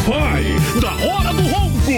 Vai, da hora do ronco.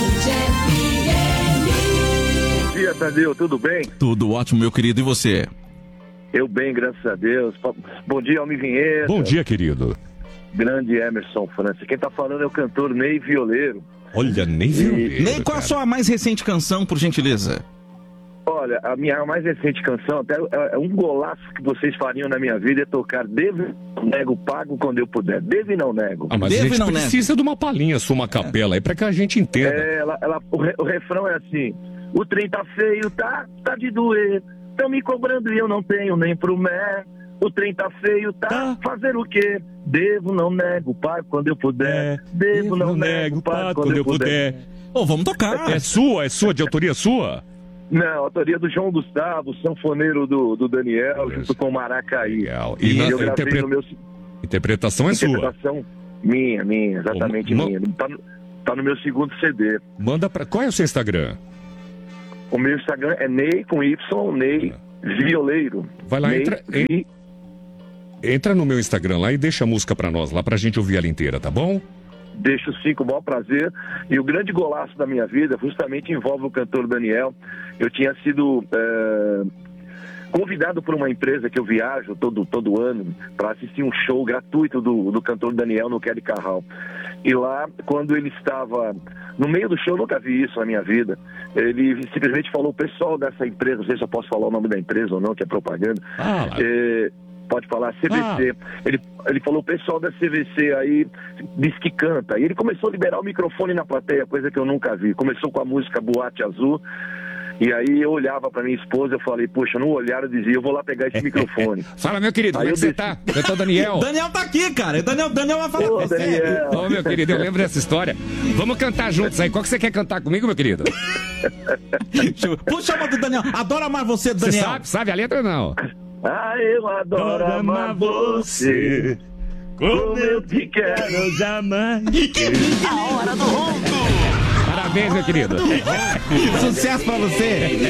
Bom dia, Tadeu, tudo bem? Tudo ótimo, meu querido, e você? Eu bem, graças a Deus. Bom dia, Almi Vinheta. Bom dia, querido. Grande Emerson França. Quem tá falando é o cantor Ney Violeiro. Olha, Ney Violeiro. Ney, qual a sua mais recente canção, por gentileza? Olha, a minha mais recente canção, até é um golaço que vocês fariam na minha vida, é tocar Devo e Não Nego, Pago Quando Eu Puder. Devo e Não Nego. Ah, mas Devo a gente não precisa de uma palhinha, sua, uma capela aí, pra que a gente entenda. O refrão é assim: o trem tá feio, tá de doer. Tão me cobrando e eu não tenho nem pro mé. O trem tá feio, tá fazer o quê? Devo, não nego, pago quando eu puder. Devo, não nego, pago quando eu puder. Ô, vamos tocar. É sua, de autoria sua? Não, autoria do João Gustavo, sanfoneiro do Daniel, junto com o Maracaí. Legal. E E eu gravei no meu... Interpretação é sua. Interpretação minha, exatamente minha. Tá no meu segundo CD. Manda pra... Qual é o seu Instagram? O meu Instagram é Ney, com Y, Ney Violeiro. Vai lá, Ney, entra no meu Instagram lá e deixa a música pra nós lá, pra gente ouvir ela inteira, tá bom? Deixo sim, com o maior prazer. E o grande golaço da minha vida justamente envolve o cantor Daniel. Eu tinha sido convidado por uma empresa que eu viajo todo ano para assistir um show gratuito do cantor Daniel no Kelly Carral. E lá, quando ele estava no meio do show, eu nunca vi isso na minha vida, ele simplesmente falou: o pessoal dessa empresa, não sei se eu posso falar o nome da empresa ou não, que é propaganda. Pode falar, CVC. Ele falou: o pessoal da CVC aí diz que canta. E ele começou a liberar o microfone na plateia, coisa que eu nunca vi. Começou com a música Boate Azul. E aí eu olhava pra minha esposa, eu falei: poxa, no olhar eu dizia: eu vou lá pegar esse microfone. Fala, meu querido, como é que você tá? Eu tô Daniel. Daniel tá aqui, cara. Daniel vai falar com você. Daniel. Ô, meu querido, eu lembro dessa história. Vamos cantar juntos aí. Qual que você quer cantar comigo, meu querido? Puxa uma do Daniel. Adoro amar você, Daniel. Você sabe a letra ou não? Ah, eu adoro amar você, como eu te quero jamais. A hora do ronco. Parabéns, meu querido. Sucesso pra você.